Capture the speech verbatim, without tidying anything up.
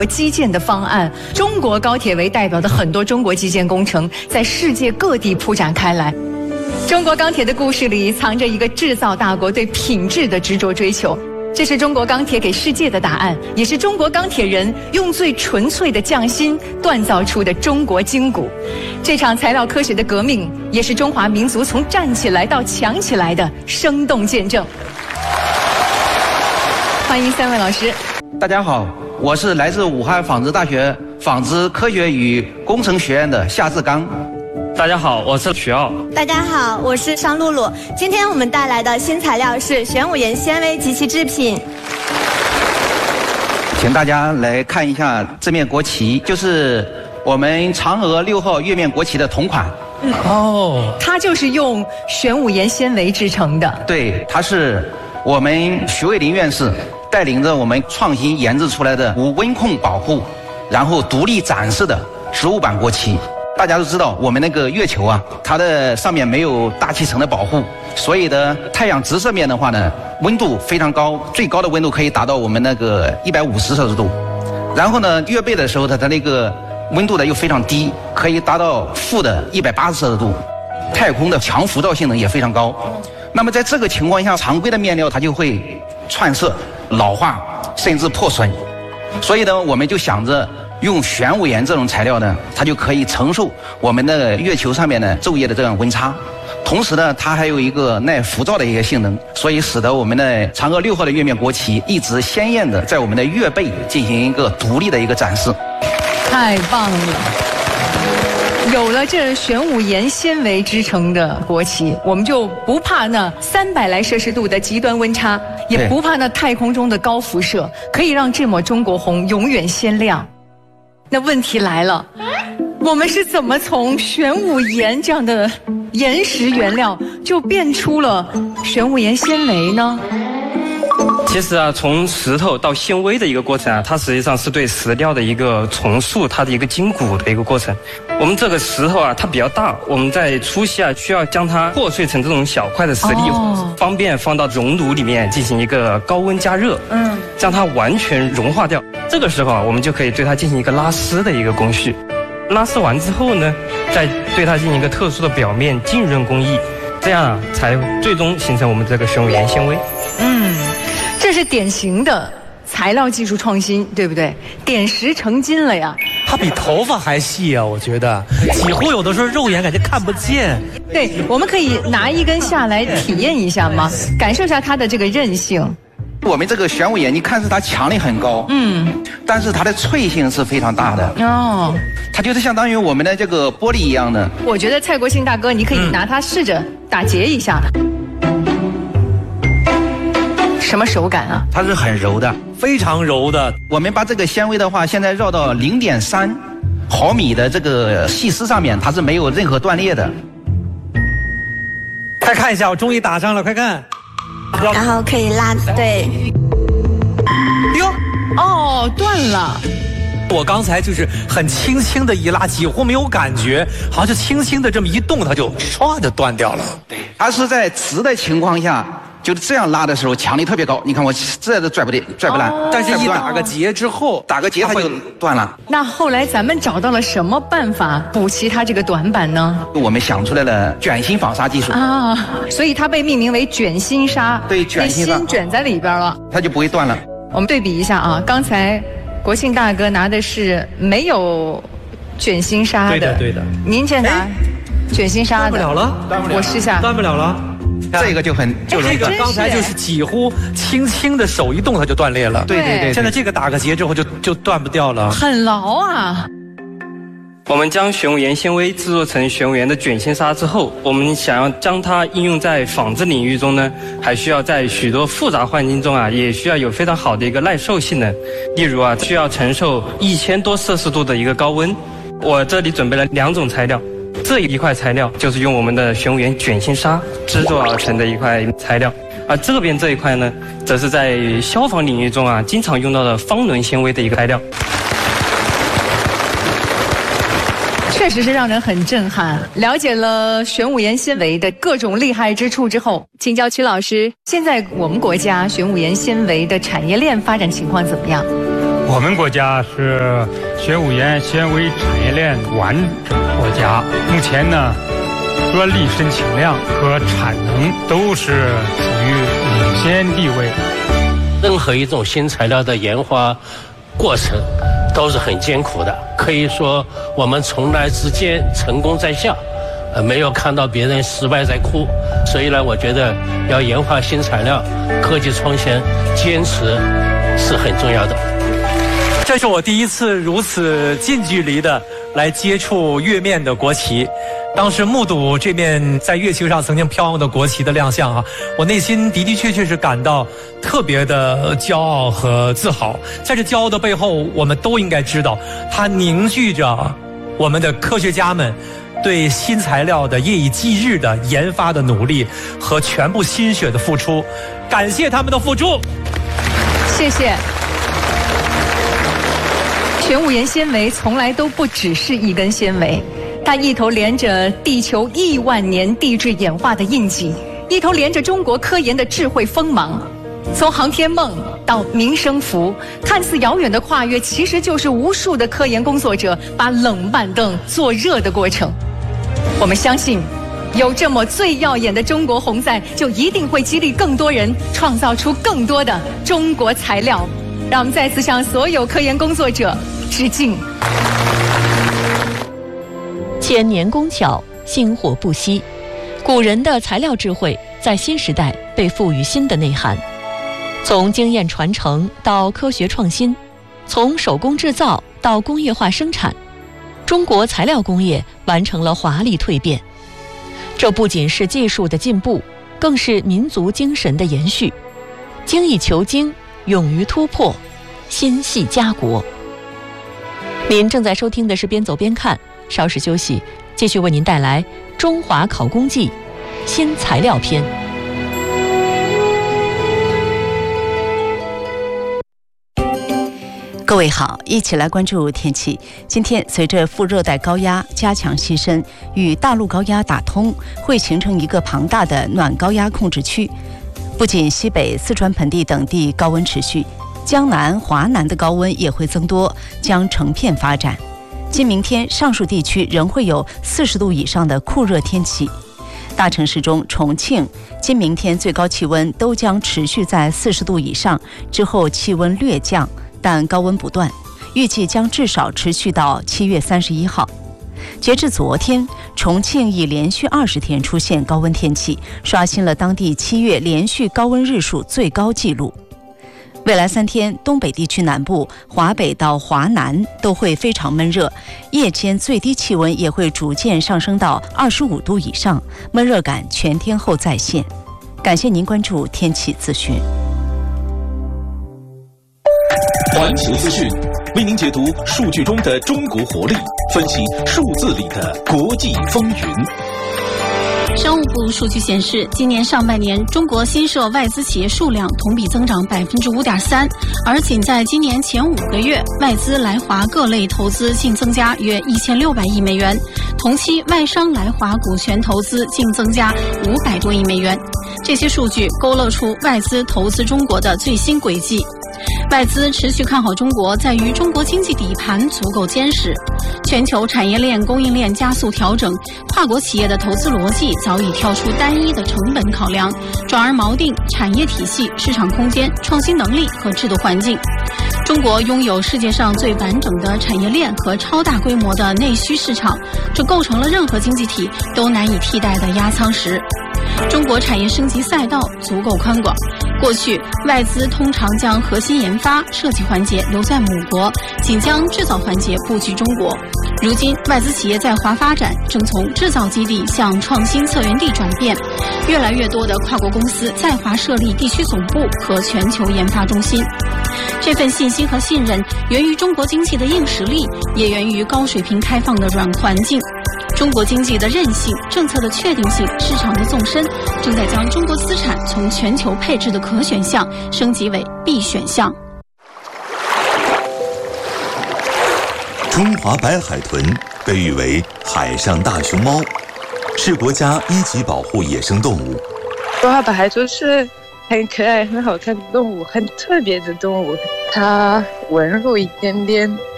基建的方案，中国高铁为代表的很多中国基建工程在世界各地铺展开来。中国钢铁的故事里藏着一个制造大国对品质的执着追求，这是中国钢铁给世界的答案，也是中国钢铁人用最纯粹的匠心锻造出的中国筋骨。这场材料科学的革命，也是中华民族从站起来到强起来的生动见证。欢迎三位老师。 大家好，我是来自武汉纺织大学纺织科学与工程学院的夏志刚。 大家好，我是徐傲。 大家好，我是商露露。今天我们带来的新材料是玄武岩纤维及其制品。 请大家来看一下这面国旗，就是我们嫦娥六号月面国旗的同款。 哦，它就是用玄武岩纤维制成的。 对，它是我们徐卫林院士带领着我们创新研制出来的无温控保护，然后独立展示的植物版国旗。大家都知道，我们那个月球啊，它的上面没有大气层的保护，所以呢，太阳直射面的话呢，温度非常高，最高的温度可以达到我们那个一百五十摄氏度。然后呢，月背的时候，它的那个温度呢又非常低，可以达到负的一百八十摄氏度。太空的强浮躁性能也非常高。那么在这个情况下，常规的面料它就会串色、老化，甚至破损。所以呢，我们就想着用玄武岩这种材料呢，它就可以承受我们的月球上面的昼夜的这样温差，同时呢，它还有一个耐浮躁的一个性能，所以使得我们的嫦娥六号的月面国旗一直鲜艳的在我们的月背进行一个独立的一个展示。 太棒了！有了这玄武岩纤维织成的国旗，我们就不怕那三百来摄氏度的极端温差，也不怕那太空中的高辐射，可以让这抹中国红永远鲜亮。那问题来了，我们是怎么从玄武岩这样的岩石原料就变出了玄武岩纤维呢？ 其实啊，从石头到纤维的一个过程啊，它实际上是对石料的一个重塑，它的一个筋骨的一个过程。我们这个石头啊，它比较大，我们在初期啊，需要将它破碎成这种小块的石粒，哦、方便放到熔炉里面进行一个高温加热，嗯，将它完全融化掉。这个时候啊，我们就可以对它进行一个拉丝的一个工序。拉丝完之后呢，再对它进行一个特殊的表面浸润工艺，这样啊，才最终形成我们这个玄武岩纤维。 嗯。这是典型的材料技术创新，对不对？点石成金了呀！ 它比头发还细啊，我觉得几乎有的时候肉眼感觉看不见。 对，我们可以拿一根下来体验一下吗？感受一下它的这个韧性。 我们这个玄武岩，你看是它强力很高，嗯，但是它的脆性是非常大的哦，它就是相当于我们的这个玻璃一样的。 我觉得蔡国庆大哥，你可以拿它试着打结一下。嗯，什么手感啊？ 它是很柔的， 非常柔的。 我们把这个纤维的话，现在绕到零点三毫米的这个细丝上面，它是没有任何断裂的。 快看一下，我终于打上了，快看。 然后可以拉，对。 哟， 哦，断了。 我刚才就是很轻轻的一拉，几乎没有感觉，好像就轻轻的这么一动，它就唰就断掉了。 对，它是在直的情况下。就这样拉的时候，强力特别高。你看我这都拽不拽不烂，哦、 但是一打个结之后， 打个结它就断了。 那后来咱们找到了什么办法补齐它这个短板呢？ 我们想出来了卷芯纺纱技术啊，所以它被命名为卷芯纱。 对，卷芯纱， 芯卷在里边了， 它就不会断了。 我们对比一下啊，刚才国庆大哥拿的是没有卷芯纱的， 对的对的。 您这拿卷芯纱的， 断不了了， 断不了， 我试下， 断不了了。 这个就很就这个刚才就是几乎轻轻的手一动它就断裂了。 对对对， 现在这个打个结之后就就断不掉了， 很牢啊。 我们将玄武岩纤维制作成玄武岩的卷芯纱之后，我们想要将它应用在纺织领域中呢，还需要在许多复杂环境中啊，也需要有非常好的一个耐受性能。例如啊，需要承受一千多摄氏度的一个高温。我这里准备了两种材料。这一块材料就是用我们的玄武岩卷芯纱制作而成的一块材料，而这边这一块呢，则是在消防领域中啊经常用到的方纶纤维的一个材料。 确实是让人很震撼。了解了玄武岩纤维的各种厉害之处之后，请教曲老师，现在我们国家玄武岩纤维的产业链发展情况怎么样？ 我们国家是玄武岩纤维产业链完整国家，目前呢，专利申请量和产能都是处于领先地位。 任何一种新材料的研发过程都是很艰苦的，可以说我们从来之间成功在笑，呃，没有看到别人失败在哭。所以呢，我觉得要研发新材料、科技创新，坚持是很重要的。 这是我第一次如此近距离的来接触月面的国旗，当时目睹这面在月球上曾经飘扬的国旗的亮相啊，我内心的的确确是感到特别的骄傲和自豪。在这骄傲的背后，我们都应该知道，它凝聚着我们的科学家们对新材料的夜以继日的研发的努力和全部心血的付出，感谢他们的付出。 谢谢。玄武岩纤维从来都不只是一根纤维，它一头连着地球亿万年地质演化的印记，一头连着中国科研的智慧锋芒。从航天梦到民生服，看似遥远的跨越，其实就是无数的科研工作者把冷板凳做热的过程。我们相信，有这么最耀眼的中国红在，就一定会激励更多人创造出更多的中国材料。让我们再次向所有科研工作者致敬。 千年工巧，薪火不息。古人的材料智慧在新时代被赋予新的内涵，从经验传承到科学创新，从手工制造到工业化生产，中国材料工业完成了华丽蜕变。这不仅是技术的进步，更是民族精神的延续。精益求精，勇于突破，心系家国。您正在收听的是边走边看，稍事休息，继续为您带来中华考工记新材料篇。 各位好，一起来关注天气。今天随着副热带高压加强西伸，与大陆高压打通，会形成一个庞大的暖高压控制区。不仅西北、四川盆地等地高温持续，江南、华南的高温也会增多，将成片发展。今明天上述地区仍会有四十度以上的酷热天气。大城市中，重庆今明天最高气温都将持续在四十度以上，之后气温略降，但高温不断，预计将至少持续到七月三十一号。截至昨天，重庆已连续二十天出现高温天气，刷新了当地七月连续高温日数最高纪录。未来三天，东北地区南部、华北到华南都会非常闷热，夜间最低气温也会逐渐上升到二十五度以上，闷热感全天候再现。感谢您关注天气资讯。 环球资讯为您解读数据中的中国活力，分析数字里的国际风云。 商务部数据显示，今年上半年中国新设外资企业数量同比增长百分之五点三，而仅在今年前五个月，外资来华各类投资净增加约一千六百亿美元，同期外商来华股权投资净增加五百多亿美元。这些数据勾勒出外资投资中国的最新轨迹。外资持续看好中国，在于中国经济底盘足够坚实，全球产业链供应链加速调整，跨国企业的投资逻辑早已跳出单一的成本考量，转而锚定产业体系、市场空间、创新能力和制度环境。中国拥有世界上最完整的产业链和超大规模的内需市场，这构成了任何经济体都难以替代的压舱石。中国产业升级赛道足够宽广，过去外资通常将核心研发、设计环节留在母国，仅将制造环节布局中国。如今，外资企业在华发展正从制造基地向创新策源地转变，越来越多的跨国公司在华设立地区总部和全球研发中心。这份信心和信任源于中国经济的硬实力，也源于高水平开放的软环境。中国经济的韧性、政策的确定性、市场的纵深，正在将中国资产从全球配置的可选项升级为必选项。 中华白海豚被誉为海上大熊猫，是国家一级保护野生动物。 中华白海豚是很可爱、很好看的动物，很特别的动物。它纹路一点点